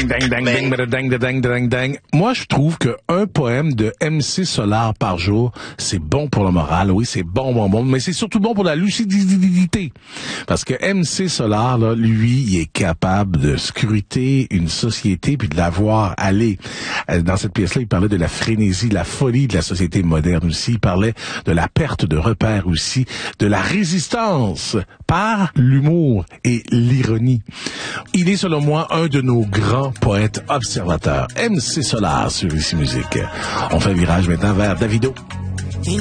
Ding, ding, ding, ding, ding, ding, ding, ding. Moi, je trouve que un poème de MC Solar par jour, c'est bon pour le moral. Oui, c'est bon, mais c'est surtout bon pour la lucidité. Parce que MC Solar, là, lui, il est capable de scruter une société puis de la voir aller. Dans cette pièce-là, il parlait de la frénésie, de la folie de la société moderne aussi. Il parlait de la perte de repères aussi, de la résistance par l'humour et l'ironie. Il est, selon moi, un de nos grands poètes observateurs. MC Solar sur Ici Musique. On fait un virage maintenant vers Davido.